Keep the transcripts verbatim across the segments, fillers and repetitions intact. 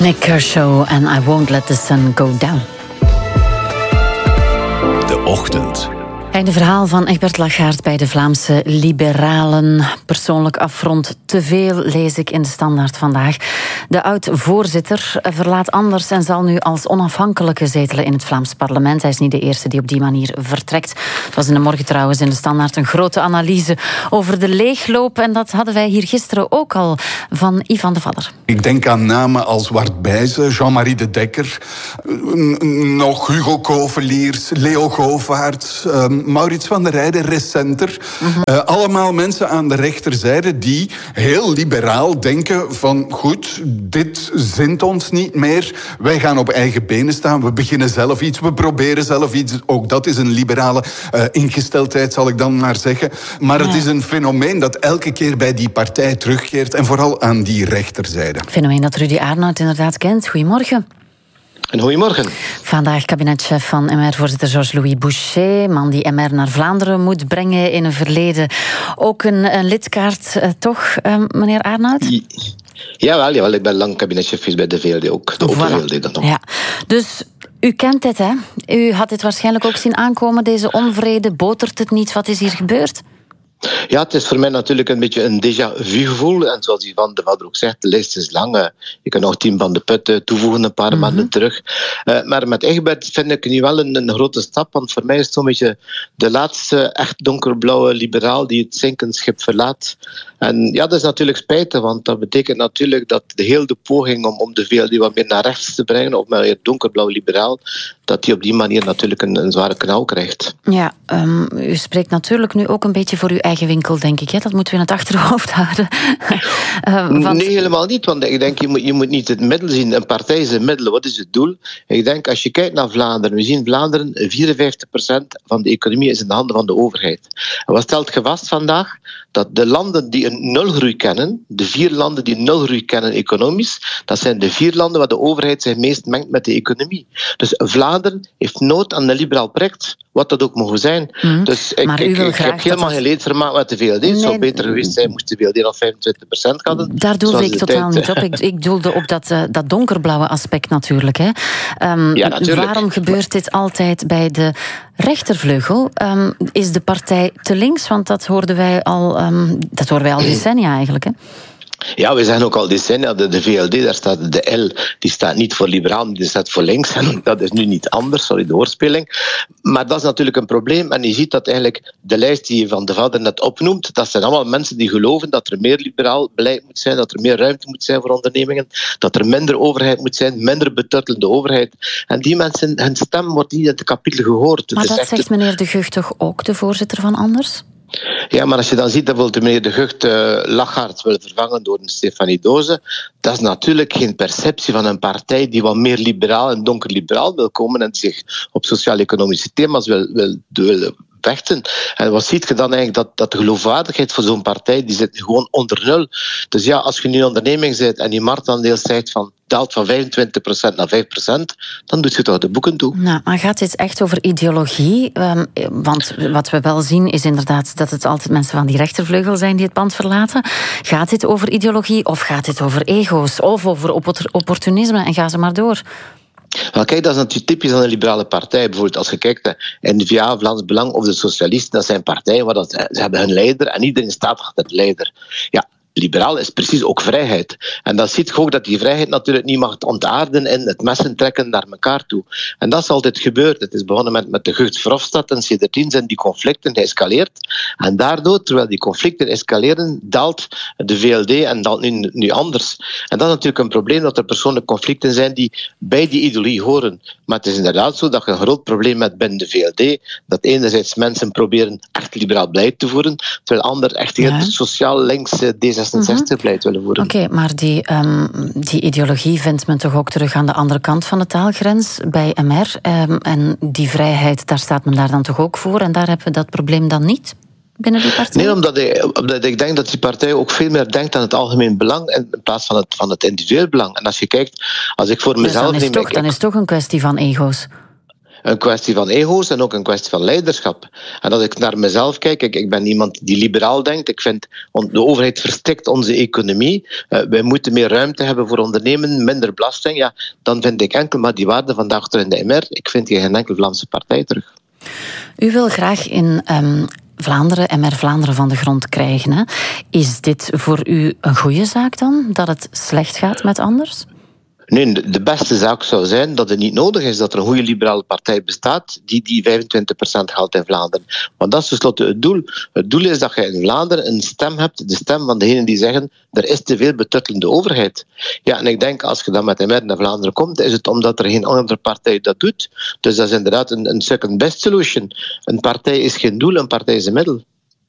Nick Kershaw en I Won't Let the Sun Go Down. De Ochtend. Einde verhaal van Egbert Lachaert bij de Vlaamse Liberalen. Persoonlijk affront te veel, lees ik in de Standaard vandaag. De oud-voorzitter verlaat Anders en zal nu als onafhankelijke zetelen in het Vlaams parlement. Hij is niet de eerste die op die manier vertrekt. Het was in de morgen trouwens in de Standaard een grote analyse over de leegloop. En dat hadden wij hier gisteren ook al van Ivan de Vadder. Ik denk aan namen als Wart Bijzen, Jean-Marie de Dekker, nog Hugo Koveliers, Leo Govaert, Maurits van der Rijden, recenter. Uh-huh. Uh, allemaal mensen aan de rechterzijde die heel liberaal denken van goed, dit zint ons niet meer. Wij gaan op eigen benen staan, we beginnen zelf iets, we proberen zelf iets. Ook dat is een liberale uh, ingesteldheid, zal ik dan maar zeggen. Maar ja. Het is een fenomeen dat elke keer bij die partij terugkeert en vooral aan die rechterzijde. Fenomeen dat Rudy Aernout inderdaad kent. Goedemorgen. En goedemorgen. Vandaag kabinetchef van M R-voorzitter Georges-Louis Boucher. Man die M R naar Vlaanderen moet brengen in een verleden. Ook een, een lidkaart, uh, toch, uh, meneer Aernout? Ja. Jawel, jawel, ik ben lang kabinetchef bij de V L D ook. De Open voilà. V L D dan nog. Ja. Dus u kent dit, hè? U had dit waarschijnlijk ook zien aankomen, deze onvrede. Botert het niet? Wat is hier gebeurd? Ja, het is voor mij natuurlijk een beetje een déjà vu gevoel. En zoals Ivan de Vadder ook zegt, de lijst is lang. Je kan nog Team van de Putten toevoegen een paar mm-hmm. maanden terug. Uh, maar met Egbert vind ik nu wel een, een grote stap. Want voor mij is het zo'n beetje de laatste echt donkerblauwe liberaal die het zinkend schip verlaat. En ja, dat is natuurlijk spijtig, want dat betekent natuurlijk dat de hele de poging om, om de V L D wat meer naar rechts te brengen, of meer donkerblauw liberaal, dat die op die manier natuurlijk een, een zware knauw krijgt. Ja, um, u spreekt natuurlijk nu ook een beetje voor uw eigen winkel, denk ik. Hè? Dat moeten we in het achterhoofd houden. uh, want... Nee, helemaal niet, want ik denk, je moet, je moet niet het middel zien. Een partij is een middel, wat is het doel? Ik denk, als je kijkt naar Vlaanderen, we zien Vlaanderen, vierenvijftig procent van de economie is in de handen van de overheid. En wat stelt je vast vandaag? Dat de landen die een nulgroei kennen, de vier landen die nulgroei kennen economisch, dat zijn de vier landen waar de overheid zich meest mengt met de economie. Dus Vlaanderen heeft nood aan een liberaal project, wat dat ook mogen zijn. Mm. Dus ik, ik, ik heb helemaal geen leedvermaak met de V L D. Het nee, zou beter geweest zijn moest de V L D nog vijfentwintig procent gaan. Daar doelde ik totaal tijd. niet op. Ik, ik doelde op dat, uh, dat donkerblauwe aspect natuurlijk. Hè. Um, ja, natuurlijk. Waarom gebeurt dit altijd bij de rechtervleugel? Um, is de partij te links? Want dat hoorden wij al, um, dat horen wij al decennia eigenlijk, hè? Ja, we zeggen ook al decennia, de, de V L D, daar staat de L, die staat niet voor liberaal, die staat voor links. En dat is nu niet anders, sorry, de woordspeling. Maar dat is natuurlijk een probleem. En je ziet dat eigenlijk de lijst die Van de Vadder net opnoemt, dat zijn allemaal mensen die geloven dat er meer liberaal beleid moet zijn, dat er meer ruimte moet zijn voor ondernemingen, dat er minder overheid moet zijn, minder betuttelende overheid. En die mensen, hun stem wordt niet in het kapitel gehoord. Maar dat echt... zegt meneer De Gucht toch ook, de voorzitter van Anders? Ja, maar als je dan ziet dat bijvoorbeeld meneer De Gucht uh, Lachaert wil vervangen door een Stefanie Doze, dat is natuurlijk geen perceptie van een partij die wat meer liberaal en donkerliberaal wil komen en die zich op sociaal-economische thema's wil, wil, wil vechten. En wat ziet je dan eigenlijk? Dat, dat de geloofwaardigheid voor zo'n partij, die zit gewoon onder nul. Dus ja, als je nu een onderneming bent en die marktaandeel zegt van daalt van vijfentwintig procent naar vijf procent, dan doet je toch de boeken toe. Nou, maar gaat dit echt over ideologie? Um, want wat we wel zien is inderdaad dat het altijd mensen van die rechtervleugel zijn die het pand verlaten. Gaat dit over ideologie of gaat dit over ego's of over opportunisme en ga ze maar door? Maar kijk, dat is natuurlijk typisch aan een liberale partij. Bijvoorbeeld als je kijkt naar N V A, Vlaams Belang of de Socialisten, dat zijn partijen waar dat, ze hebben hun leider en iedereen staat achter de leider. Ja, liberaal is precies ook vrijheid. En dan ziet je ook dat die vrijheid natuurlijk niet mag ontaarden en het messen trekken naar elkaar toe. En dat is altijd gebeurd. Het is begonnen met, met de Gucht Verhofstadt en sindsdien zijn die conflicten geëscaleerd. En daardoor, terwijl die conflicten escaleren, daalt de V L D en daalt nu, nu anders. En dat is natuurlijk een probleem, dat er persoonlijke conflicten zijn die bij die ideologie horen. Maar het is inderdaad zo dat je een groot probleem hebt binnen de V L D, dat enerzijds mensen proberen echt liberaal beleid te voeren, terwijl anderen echt heel ja. sociaal links D zesenzestig beleid willen voeren. Oké, okay, maar die, um, die ideologie vindt men toch ook terug aan de andere kant van de taalgrens bij M R. Um, en die vrijheid, daar staat men daar dan toch ook voor? En daar hebben we dat probleem dan niet? Binnen die partij? Nee, omdat ik, omdat ik denk dat die partij ook veel meer denkt aan het algemeen belang in plaats van het, van het individueel belang. En als je kijkt, als ik voor mezelf... Dus dan, is toch, dan is het toch een kwestie van ego's? een kwestie van ego's en ook een kwestie van leiderschap. En als ik naar mezelf kijk, ik, ik ben iemand die liberaal denkt. Ik vind, de overheid verstikt onze economie. Uh, wij moeten meer ruimte hebben voor ondernemen, minder belasting. Ja, dan vind ik enkel maar die waarde vandaag terug in de M R. Ik vind hier geen enkele Vlaamse partij terug. U wil graag in um, Vlaanderen, M R Vlaanderen van de grond krijgen. Hè? Is dit voor u een goede zaak dan? Dat het slecht gaat met Anders? Nee, de beste zaak zou zijn dat het niet nodig is dat er een goede liberale partij bestaat die die vijfentwintig procent haalt in Vlaanderen. Want dat is tenslotte het doel. Het doel is dat je in Vlaanderen een stem hebt, de stem van degenen die zeggen er is te veel betuttelende overheid. Ja, en ik denk als je dan met M R naar Vlaanderen komt, is het omdat er geen andere partij dat doet. Dus dat is inderdaad een, een second best solution. Een partij is geen doel, een partij is een middel.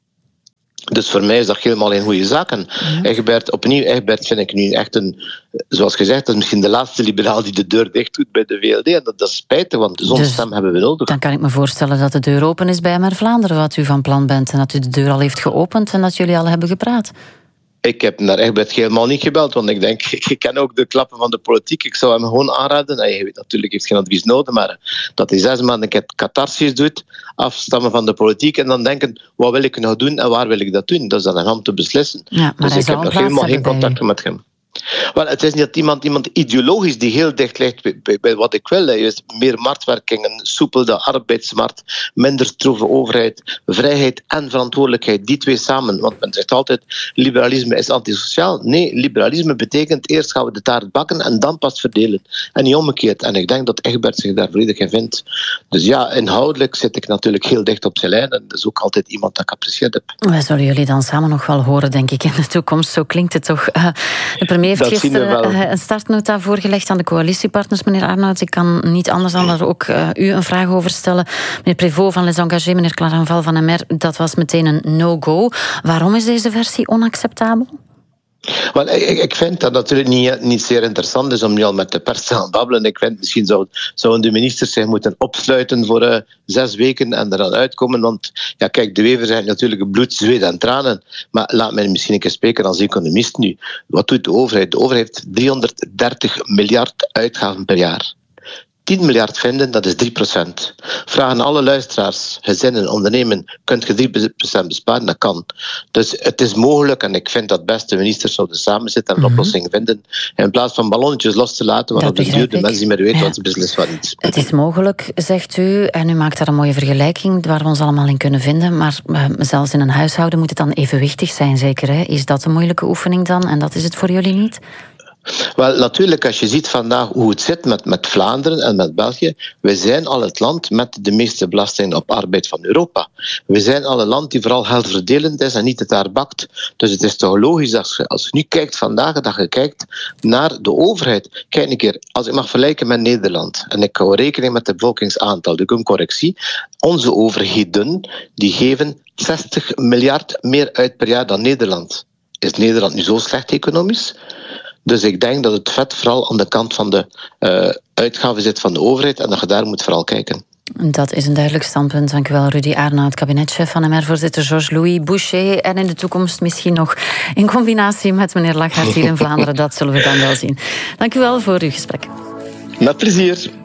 Dus voor mij is dat helemaal een goede zaak. En ja. Egbert, opnieuw, Egbert vind ik nu echt een, zoals gezegd, dat is misschien de laatste liberaal die de deur dicht doet bij de V L D. En dat, dat is spijtig, want zo'n dus, stem hebben we nodig. Dan kan ik me voorstellen dat de deur open is bij M R Vlaanderen, wat u van plan bent. En dat u de deur al heeft geopend en dat jullie al hebben gepraat. Ik heb naar Egbert helemaal niet gebeld, want ik denk, ik ken ook de klappen van de politiek. Ik zou hem gewoon aanraden, hij weet natuurlijk heeft geen advies nodig, maar dat hij zes maanden catharsis doet, afstammen van de politiek en dan denken, wat wil ik nog doen en waar wil ik dat doen? Dat is dan aan hem te beslissen. Ja, dus ik heb nog helemaal geen contact met hem. Wel, het is niet iemand, iemand ideologisch die heel dicht ligt bij, bij, bij wat ik wil. Is meer marktwerking, een soepelde arbeidsmarkt, minder stroeve overheid, vrijheid en verantwoordelijkheid. Die twee samen. Want men zegt altijd, liberalisme is antisociaal. Nee, liberalisme betekent eerst gaan we de taart bakken en dan pas verdelen. En niet omgekeerd. En ik denk dat Egbert zich daar volledig in vindt. Dus ja, inhoudelijk zit ik natuurlijk heel dicht op zijn lijn. En dat is ook altijd iemand dat ik apprecieerd heb. Wij zullen jullie dan samen nog wel horen, denk ik, in de toekomst. Zo klinkt het toch. Uh, de premier heeft gisteren een startnota voorgelegd aan de coalitiepartners, meneer Arnouds. Ik kan niet anders dan daar ook uh, u een vraag over stellen. Meneer Prévost van Les Engagés, meneer Clarenval van M R, dat was meteen een no-go. Waarom is deze versie onacceptabel? Wel, ik, ik vind dat natuurlijk niet, niet zeer interessant is om nu al met de pers te gaan babbelen. Ik vind misschien zou, zouden de ministers zich moeten opsluiten voor uh, zes weken en er dan uitkomen. Want ja, kijk, de Wever zijn natuurlijk bloed, zweet en tranen. Maar laat mij misschien een keer spreken als economist nu. Wat doet de overheid? De overheid heeft driehonderddertig miljard uitgaven per jaar. tien miljard vinden, dat is drie procent. Vragen alle luisteraars, gezinnen, ondernemen, kunt je drie procent besparen? Dat kan. Dus het is mogelijk, en ik vind dat beste ministers zouden samenzitten en een mm-hmm. oplossing vinden, in plaats van ballonnetjes los te laten, waarop de duur de mensen niet meer weten ja. wat ze beslissen van iets. Het is mogelijk, zegt u, en u maakt daar een mooie vergelijking waar we ons allemaal in kunnen vinden, maar uh, zelfs in een huishouden moet het dan evenwichtig zijn, zeker? Hè? Is dat een moeilijke oefening dan, en dat is het voor jullie niet? Wel, natuurlijk, als je ziet vandaag hoe het zit met, met Vlaanderen en met België, we zijn al het land met de meeste belastingen op arbeid van Europa. We zijn al een land die vooral geldverdelend is en niet het daar bakt. Dus het is toch logisch, als je, als je nu kijkt vandaag, dat je kijkt naar de overheid. Kijk een keer, als ik mag vergelijken met Nederland, en ik hou rekening met het bevolkingsaantal, dus een correctie, onze overheden, die geven zestig miljard meer uit per jaar dan Nederland. Is Nederland nu zo slecht economisch? Dus ik denk dat het vet vooral aan de kant van de uh, uitgaven zit van de overheid en dat je daar moet vooral kijken. Dat is een duidelijk standpunt. Dank u wel, Rudy Arnoud, kabinetchef van M R-voorzitter Georges-Louis Boucher. En in de toekomst misschien nog in combinatie met meneer Lagarde hier in Vlaanderen. Dat zullen we dan wel zien. Dank u wel voor uw gesprek. Met plezier.